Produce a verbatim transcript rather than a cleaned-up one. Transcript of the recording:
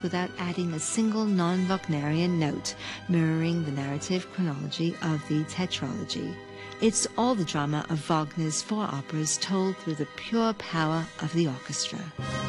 without adding a single non-Wagnerian note, mirroring the narrative chronology of the tetralogy. It's all the drama of Wagner's four operas told through the pure power of the orchestra.